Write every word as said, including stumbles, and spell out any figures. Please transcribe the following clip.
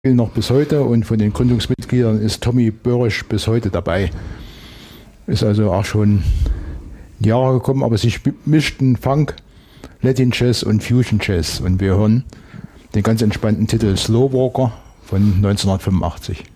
noch bis heute und von den Gründungsmitgliedern ist Tommy Böhrisch bis heute dabei. Ist also auch schon Jahre gekommen, aber sie mischten Funk, Latin Jazz und Fusion Jazz und wir hören den ganz entspannten Titel Slow Walker von neunzehnhundertfünfundachtzig.